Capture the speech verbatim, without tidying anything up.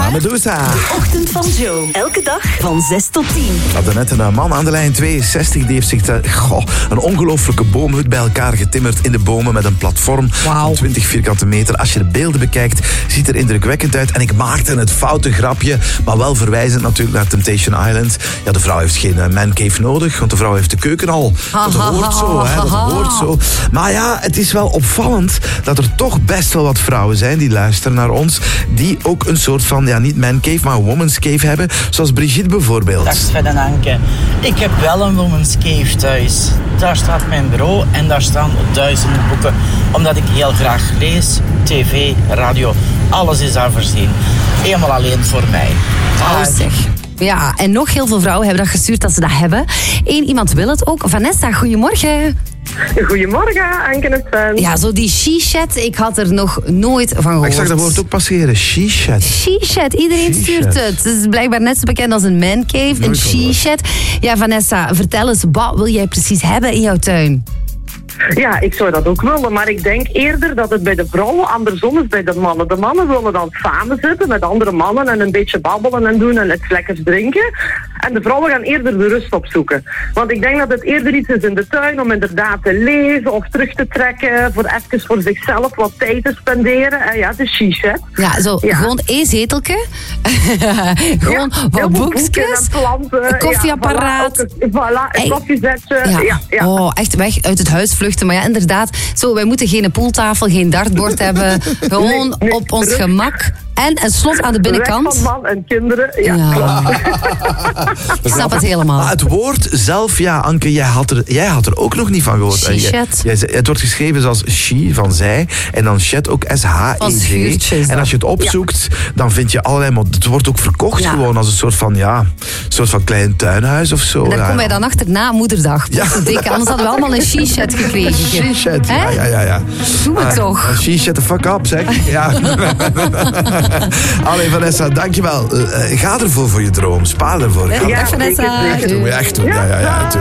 Medusa. De ochtend van Joe. Elke dag van zes tot tien. We hadden net een man aan de lijn, tweeënzestig, die heeft zich te, goh, een ongelooflijke boomhut bij elkaar getimmerd in de bomen met een platform Wauw. van twintig vierkante meter. Als je de beelden bekijkt, ziet er indrukwekkend uit. En ik maakte het foute grapje, maar wel verwijzend natuurlijk naar Temptation Island. Ja, de vrouw heeft geen uh, mancave nodig, want de vrouw heeft de keuken al. Dat hoort zo, hè, dat hoort zo. Maar ja, het is wel opvallend dat er toch best wel wat vrouwen zijn die luisteren naar ons, die ook een soort van, ja, niet mancave, maar woman's cave hebben. Zoals Brigitte bijvoorbeeld. Dag Sven en Anke. Ik heb wel een woman's cave thuis. Daar staat mijn bureau en daar staan duizenden boeken. Omdat ik heel graag lees, tv, radio. Alles is daar voorzien. Helemaal alleen voor mij. Oh, zeg. Ja, en nog heel veel vrouwen hebben dat gestuurd dat ze dat hebben. Eén iemand wil het ook. Vanessa, goedemorgen. Goedemorgen, Anke en Sven. Ja, zo die she-chat, ik had er nog nooit van gehoord. Ik zag dat woord ook passeren, she-chat. She-chat, iedereen She-chat. stuurt het. Het is blijkbaar net zo bekend als een mancave, een Nooit gehoord. she-chat. Ja, Vanessa, vertel eens, wat wil jij precies hebben in jouw tuin? Ja, ik zou dat ook willen, maar ik denk eerder dat het bij de vrouwen andersom is bij de mannen. De mannen willen dan samen zitten met andere mannen en een beetje babbelen en doen en iets lekkers drinken. En de vrouwen gaan eerder de rust opzoeken. Want ik denk dat het eerder iets is in de tuin om inderdaad te lezen of terug te trekken, voor even voor zichzelf wat tijd te spenderen. En ja, de she-chat. Ja, zo Ja. gewoon één zetelke. gewoon Ja, heel wat veel boekjes. boeken en planten. Een koffieapparaat. Ja, voilà, ook een- voilà, een Hey. koffiezetje. Ja. Ja, ja. Oh, echt weg uit het huis vluchten. Maar ja, inderdaad, zo, wij moeten geen pooltafel, geen dartbord hebben. Gewoon Nee, nee, op ons rust. gemak. En een slot aan de binnenkant. Weg van man en kinderen. Ja, Ja. klopt. Ik snap het helemaal. Maar het woord zelf, ja, Anke, jij had er, jij had er ook nog niet van gehoord. En jij- She-chat. jij zei- Het wordt geschreven zoals she, van zij, en dan chat ook S H Van E D. schuurtjes En dan. als je het opzoekt, dan vind je allerlei... Maar het wordt ook verkocht Ja. gewoon als een soort van, ja, een soort van klein tuinhuis of zo. En daar ja. komen wij dan achter na moederdag. Ja. Ja. Dikke, anders hadden we allemaal een she-chat gekregen. She-chat, ja, Hè? ja, ja. ja. Doe het Ah, toch. She-chat the fuck up, zeg. Ja. Allee, Vanessa, dankjewel. Uh, uh, ga ervoor voor je droom. Spaar ervoor. Ja, Ga dag ervoor. Vanessa. zeker, zeker. Echt doen, echt doen. Ja, ja, ja.